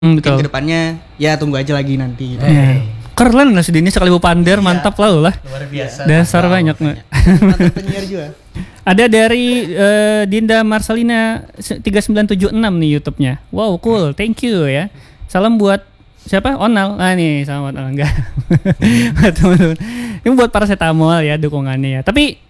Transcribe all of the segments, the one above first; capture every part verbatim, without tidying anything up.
Hmm, Mungkin betul. kedepannya ya tunggu aja lagi nanti. Gitu. Eh. Keren lah Sudini sekali pander, Iya. mantap lah lah. Luar biasa. Dasar Wow. banyak nggak? Mantan penyiar juga. Ada dari eh, Dinda Marcelina tiga sembilan tujuh enam nih YouTube-nya. Wow, cool. Thank you ya. Salam buat siapa? Onal. Ah nih, sama buat Onal enggak. Buat teman-teman. Ini buat paracetamol ya dukungannya ya. Tapi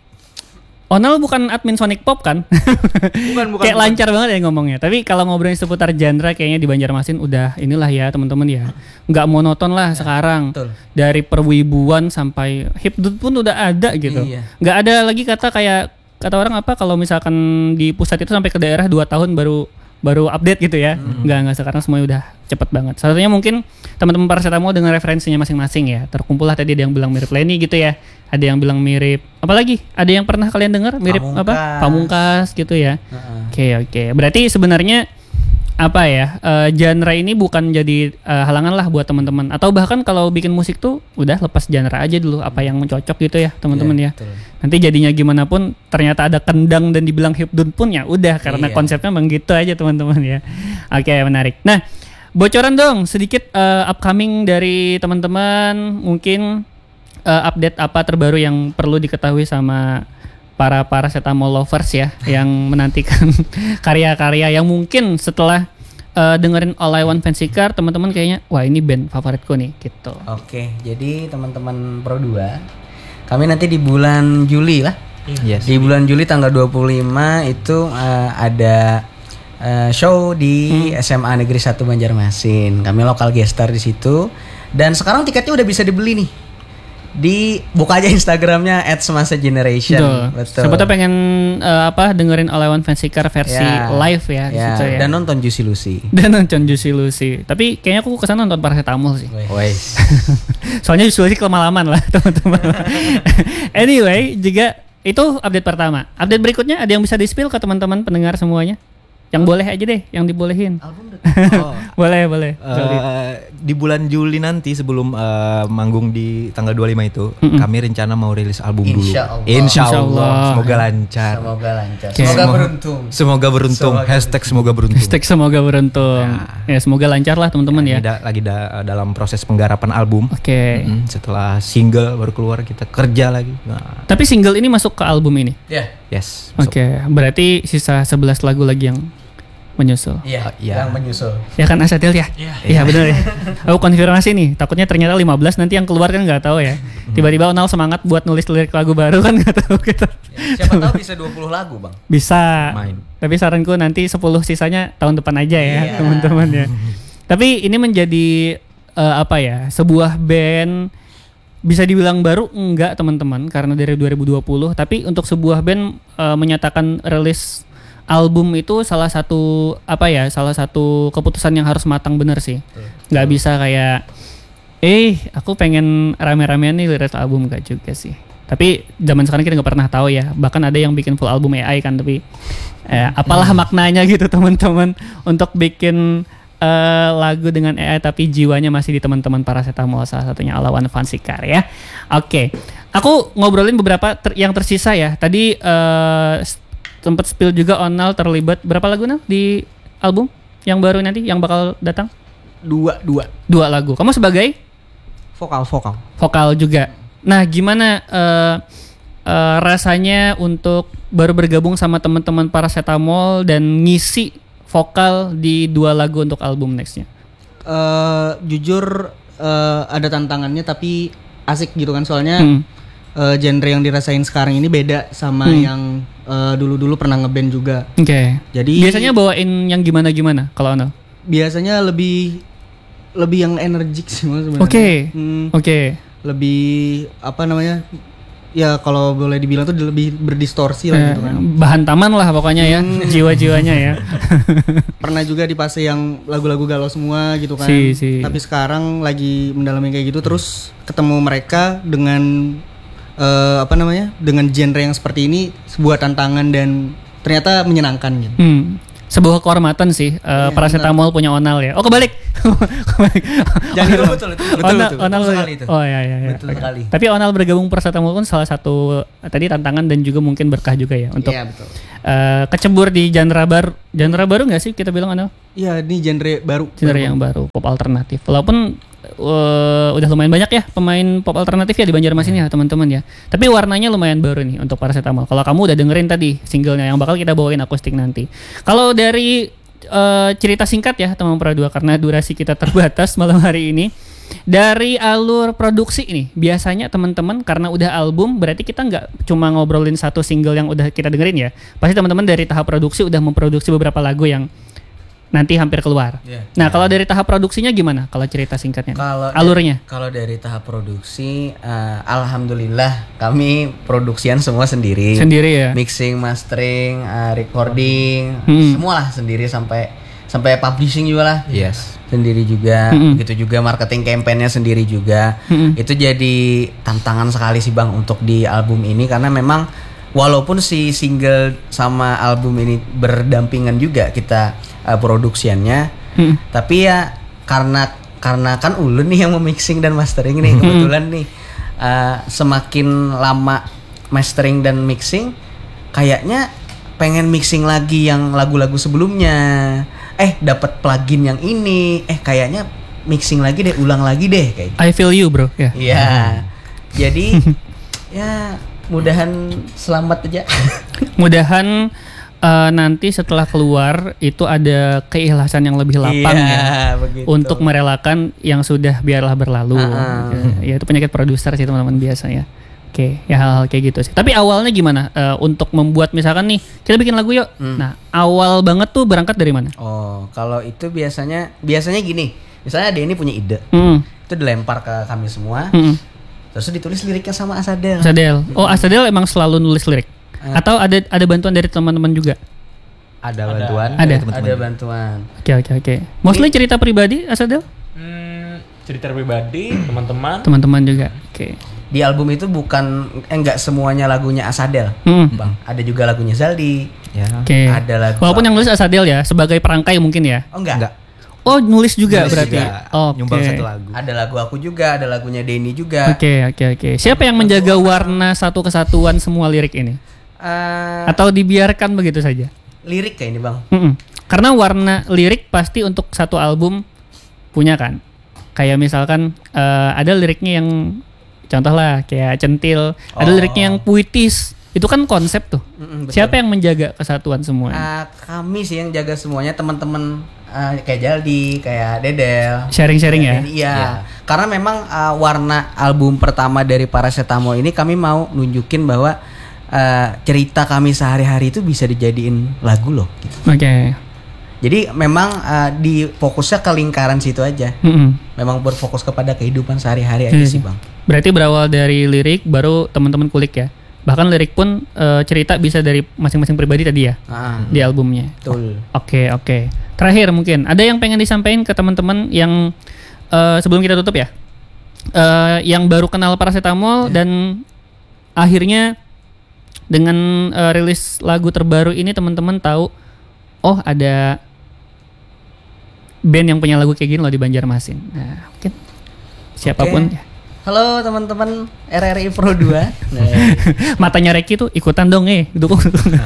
Onal bukan admin Sonic Pop kan? Bukan, bukan. Kayak bukan. lancar banget ya ngomongnya. Tapi kalau ngobrolin seputar genre kayaknya di Banjarmasin udah inilah ya teman-teman ya. Nggak monoton lah sekarang. Betul. Dari perwibuan sampai hipdut pun udah ada gitu. Iya. Nggak ada lagi kata kayak kata orang apa kalau misalkan di pusat itu sampai ke daerah dua tahun baru baru update gitu ya. Hmm. Nggak nggak sekarang semuanya udah cepet banget. Satunya mungkin teman-teman paracetamol dengan referensinya masing-masing ya. Terkumpul lah tadi ada yang bilang mirip Lenny gitu ya. Ada yang bilang mirip apalagi? Ada yang pernah kalian dengar mirip apa? Pamungkas. Pamungkas gitu ya. Heeh. Oke oke. Berarti sebenarnya apa ya? eh, genre ini bukan jadi eh, halangan lah buat teman-teman. Atau bahkan kalau bikin musik tuh udah lepas genre aja dulu apa yang cocok gitu ya teman-teman Iya, ya. betul. Nanti jadinya gimana pun ternyata ada kendang dan dibilang hipdun pun ya udah karena Iya. konsepnya memang gitu aja teman-teman ya. Oke menarik. Nah bocoran dong sedikit eh, upcoming dari teman-teman mungkin eh, update apa terbaru yang perlu diketahui sama para paracetamol lovers ya yang menantikan karya-karya yang mungkin setelah eh, dengerin All I Want Fancy Car teman-teman kayaknya wah ini band favoritku nih gitu. Oke, jadi teman-teman Pro dua, kami nanti di bulan Juli lah. Yes. Di bulan Juli tanggal dua puluh lima itu eh, ada eh, show di S M A Negeri satu Banjarmasin. Kami lokal guest star di situ. Dan sekarang tiketnya udah bisa dibeli nih. Di buka aja Instagramnya at semasa generation. Betul. Siapa tuh pengen eh, apa dengerin All I Want Fancy Car versi Ya. live ya di Ya, situ ya. dan nonton Juicy Lucy. Dan nonton Juicy Lucy. Tapi kayaknya aku kesana nonton paracetamol sih. Wes. Soalnya Juicy Lucy kelama-laman lah teman-teman. Anyway, juga itu update pertama. Update berikutnya ada yang bisa di-spill ke teman-teman pendengar semuanya? Yang boleh aja deh, yang dibolehin. Album udah. Oh, Boleh, boleh. Jody. eh, di bulan Juli nanti sebelum eh, manggung di tanggal dua puluh lima itu, Mm-mm. kami rencana mau rilis album dulu. Insya Allah. Insya Insya Allah. Allah. Semoga lancar. Semoga lancar. Oke. Semoga Semoga- beruntung. Semoga beruntung. Semoga Hashtag semoga beruntung. Hashtag semoga beruntung. Ya, semoga lancar lah teman-teman ya. Ini da- lagi da- dalam proses penggarapan album. Oke. Mm, Setelah single baru keluar kita kerja lagi. Nah, Tapi single ini masuk ke album ini. Ya. yes. Oke, berarti sisa sebelas lagu lagi yang menyusul. Iya, Iya. yang menyusul. Ya kan Asadil ya? Iya benar ya. Aku konfirmasi nih, takutnya ternyata lima belas nanti yang keluar kan nggak tahu ya. Tiba-tiba Onal semangat buat nulis lirik lagu baru kan nggak tahu kita. Ya, siapa tahu bisa dua puluh lagu, Bang. Bisa. Main. Tapi saranku nanti sepuluh sisanya tahun depan aja ya, Iya. teman-teman ya. Tapi ini menjadi eh, apa ya? Sebuah band bisa dibilang baru enggak teman-teman karena dari dua ribu dua puluh, tapi untuk sebuah band eh, menyatakan rilis album itu salah satu apa ya? Salah satu keputusan yang harus matang bener sih. Nggak bisa kayak eh aku pengen rame-ramean nih rilis album, enggak juga sih. Tapi zaman sekarang kita nggak pernah tahu ya. Bahkan ada yang bikin full album A I kan, tapi eh, apalah maknanya gitu teman-teman untuk bikin eh, lagu dengan A I tapi jiwanya masih di teman-teman paracetamol, salah satunya All I Want Fancy Car ya. Oke, aku ngobrolin beberapa ter- yang tersisa ya. Tadi eh, s- sempat spill juga Onal terlibat berapa lagu Nal di album yang baru nanti yang bakal datang? Dua, dua. Dua lagu. Kamu sebagai Vokal, vokal. vokal juga. Nah, gimana eh, eh, rasanya untuk baru bergabung sama teman-teman paracetamol dan ngisi vokal di dua lagu untuk album nextnya? Eh, jujur eh, ada tantangannya tapi asik gitu kan soalnya Hmm. eh, genre yang dirasain sekarang ini beda sama Hmm. yang eh, dulu-dulu pernah ngeband juga. Oke. Jadi Biasanya bawain yang gimana-gimana kalau Onal? biasanya lebih lebih yang energik sih Mas, sebenarnya. Oke. Hmm, Oke. lebih apa namanya? Ya kalau boleh dibilang tuh lebih berdistorsi lah Eh, gitu kan. bahan taman lah pokoknya ya, jiwa-jiwanya ya. Pernah juga di fase yang lagu-lagu galau semua gitu kan. Si, si. Tapi sekarang lagi mendalami kayak gitu terus ketemu mereka dengan eh, apa namanya? Dengan genre yang seperti ini sebuah tantangan dan ternyata menyenangkan gitu. Hmm. Sebuah kehormatan sih eh, paracetamol punya Onal ya. Oh kebalik. Kebalik. Jangan Betul, gitu. betul, itu betul, Onal, betul. Onal Betul sekali itu. Oh iya iya iya. Betul Oke. sekali. Tapi Onal bergabung paracetamol pun salah satu eh, tadi tantangan dan juga mungkin berkah juga ya untuk Iya betul. uh, kecebur di genre baru. Genre baru nggak sih kita bilang Anel? Iya, ini genre baru. Genre yang baru, pop alternatif. Walaupun uh, udah lumayan banyak ya pemain pop alternatif ya di Banjarmasin ya teman-teman ya. Tapi warnanya lumayan baru nih untuk Paracetamol. Kalau kamu udah dengerin tadi singlenya yang bakal kita bawain akustik nanti. Kalau dari uh, cerita singkat ya teman Pro dua karena durasi kita terbatas malam hari ini. Dari alur produksi nih, biasanya teman-teman karena udah album berarti kita nggak cuma ngobrolin satu single yang udah kita dengerin ya. Pasti teman-teman dari tahap produksi udah memproduksi beberapa lagu yang nanti hampir keluar. Yeah. Nah, kalau dari tahap produksinya gimana? Kalau cerita singkatnya, Kalau alurnya? dari- Kalau dari tahap produksi, eh, alhamdulillah kami produksian semua sendiri. Sendiri ya. Mixing, mastering, eh, recording, Hmm. semualah sendiri sampai sampai publishing juga lah. Yes. Sendiri juga. Mm-mm. Begitu juga marketing campaign-nya sendiri juga. Mm-mm. Itu jadi tantangan sekali sih Bang untuk di album ini karena memang walaupun si single sama album ini berdampingan juga kita uh, produksiannya, Mm. tapi ya karena karena kan Ulun nih yang memixing dan mastering nih kebetulan nih uh, semakin lama mastering dan mixing kayaknya pengen mixing lagi yang lagu-lagu sebelumnya. Eh dapat plugin yang ini, eh kayaknya mixing lagi deh, ulang lagi deh kayak. I feel you bro ya. Iya. Jadi ya mudahan selamat aja. Mudahan uh, nanti setelah keluar itu ada keikhlasan yang lebih lapang Iya, ya begitu. untuk merelakan yang sudah biarlah berlalu. Uh-uh. Ya, ya itu penyakit produser sih teman-teman biasa ya. Oke, ya hal-hal kayak gitu sih. Tapi awalnya gimana uh, untuk membuat misalkan nih kita bikin lagu yuk. Hmm. Nah awal banget tuh berangkat dari mana? Oh, kalau itu biasanya biasanya gini. Misalnya Denny punya ide, Hmm. itu dilempar ke kami semua, Hmm. terus ditulis liriknya sama Asadel. Asadel. Oh Asadel emang selalu nulis lirik. Uh. Atau ada ada bantuan dari teman-teman juga? Ada bantuan. Ada. dari teman-teman. Ada bantuan. Oke oke oke. Mostly cerita pribadi Asadel? Hmm, cerita pribadi, teman-teman. Teman-teman juga. Oke. Di album itu bukan eh, enggak semuanya lagunya Asadel, Hmm. Bang. Ada juga lagunya Zaldi. Ya. Oke. Ada lagu. Walaupun yang nulis Asadel ya sebagai perangkai mungkin ya. Oh enggak. Enggak. Oh nulis juga Nulis berarti. juga. Oke. Nyumbang satu lagu. Ada lagu aku juga, ada lagunya Denny juga. Oke oke oke. Siapa yang menjaga warna satu kesatuan semua lirik ini? Eh, Atau dibiarkan begitu saja? lirik kayak ini, Bang. Mm-mm. Karena warna lirik pasti untuk satu album punya kan. Kayak misalkan eh, ada liriknya yang contoh lah kayak centil, ada Oh. liriknya yang puitis. Itu kan konsep tuh. Mm-mm, betul. Siapa yang menjaga kesatuan semua? Eh, kami sih yang jaga semuanya, teman-teman eh, kayak Jaldi, kayak Dedel. Sharing-sharing ya. Kayak Denny, Iya. Karena memang eh, warna album pertama dari Paracetamol ini kami mau nunjukin bahwa eh, cerita kami sehari-hari itu bisa dijadiin lagu loh. gitu. Oke. Jadi memang eh, di fokusnya ke lingkaran situ aja. Mm-mm. Memang berfokus kepada kehidupan sehari-hari aja Iya. sih, Bang. Berarti berawal dari lirik baru teman-teman kulik ya. Bahkan lirik pun eh, cerita bisa dari masing-masing pribadi tadi ya Ah, di albumnya. betul. Oke oke. Terakhir mungkin ada yang pengen disampaikan ke teman-teman yang eh, sebelum kita tutup ya, Eh, yang baru kenal Paracetamol dan akhirnya dengan eh, rilis lagu terbaru ini teman-teman tahu, oh ada band yang punya lagu kayak gini loh di Banjarmasin. Nah mungkin siapapun Oke. ya. Halo teman-teman R R I Pro dua. Nah, Matanya Reki tuh ikutan dong eh dukung.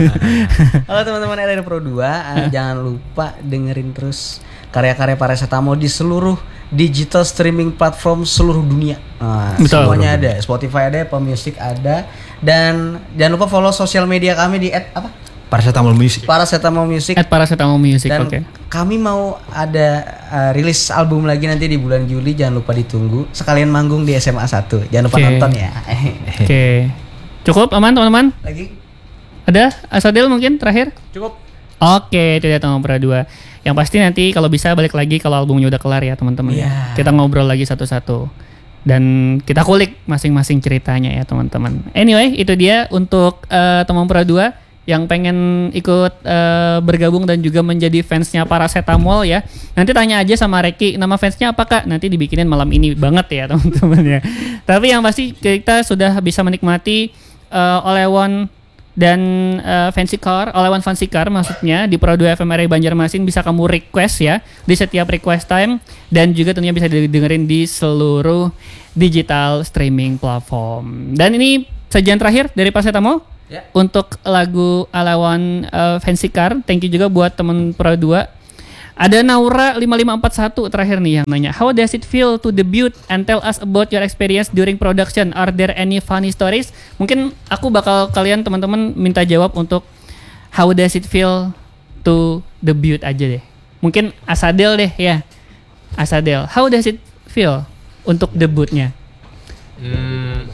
halo teman-teman R R I Pro dua, eh, jangan lupa dengerin terus karya-karya Paracetamol di seluruh digital streaming platform seluruh dunia. Nah, Betul. semuanya ada, Spotify ada, Apple Music ada, dan jangan lupa follow sosial media kami di at, apa? Paracetamol Music. Paracetamol Music. At Paracetamol Music. Dan Oke. kami mau ada uh, rilis album lagi nanti di bulan Juli, jangan lupa ditunggu. Sekalian manggung di S M A satu. Jangan lupa Oke. nonton ya. Oke. Cukup aman teman-teman? Lagi. Ada Asadel mungkin terakhir? Cukup. Oke, itu dia teman Pro dua. Yang pasti nanti kalau bisa balik lagi kalau albumnya udah kelar ya teman-teman. ya. Iya. Kita ngobrol lagi satu-satu. Dan kita kulik masing-masing ceritanya ya teman-teman. Anyway, itu dia untuk eh, teman Pro dua yang pengen ikut eh, bergabung dan juga menjadi fansnya Paracetamol ya. Nanti tanya aja sama Reki, nama fansnya apa Kak? Nanti dibikinin malam ini banget ya teman-teman ya. Tapi yang pasti kita sudah bisa menikmati eh, Olewon dan uh, Fancy Car, Olawan Fancy Car maksudnya di Pro dua F M R I Banjarmasin bisa kamu request ya di setiap request time dan juga tentunya bisa didengerin di seluruh digital streaming platform. Dan ini sajian terakhir dari Paracetamol. Ya. untuk lagu Alawan uh, Fancy Car. Thank you juga buat teman Pro dua. Ada Naura lima lima empat satu terakhir nih yang nanya, how does it feel to debut and tell us about your experience during production? Are there any funny stories? Mungkin aku bakal kalian teman-teman minta jawab untuk how does it feel to debut aja deh. Mungkin Asadel deh ya. Asadel, how does it feel untuk debutnya? Hmm,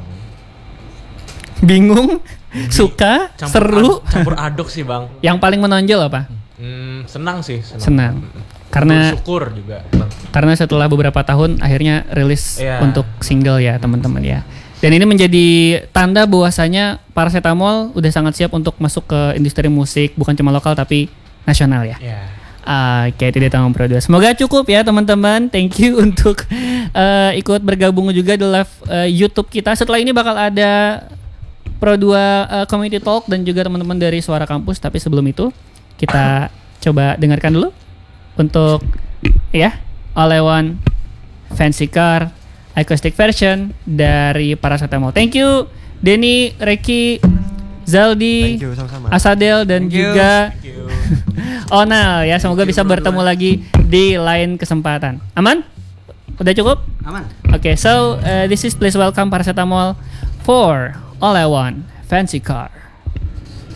Bingung? Suka? campur Seru? ad- campur aduk sih bang. Yang paling menonjol apa? Hmm, senang sih. Senang. Senang. Karena Syukur juga bang. karena setelah beberapa tahun akhirnya rilis Iya. untuk single ya teman-teman ya. Dan ini menjadi tanda bahwasanya Paracetamol udah sangat siap untuk masuk ke industri musik bukan cuma lokal tapi nasional ya. Ya. Oke, tidak tanggung Pro dua. Semoga cukup ya teman-teman. Thank you untuk uh, ikut bergabung juga di live uh, YouTube kita. Setelah ini bakal ada Pro dua uh, Community Talk dan juga teman-teman dari Suara Kampus. Tapi sebelum itu kita coba dengarkan dulu untuk ya All I Want Fancy Car acoustic version dari Paracetamol. Thank you Denny, Reki, Zaldi, Thank you, sama-sama. Asadel dan Thank you. juga Thank you. Onal ya. Semoga bisa bertemu lagi di lain kesempatan. Aman? Udah cukup? Aman. Oke, okay, so uh, this is please welcome Paracetamol for All I Want Fancy Car.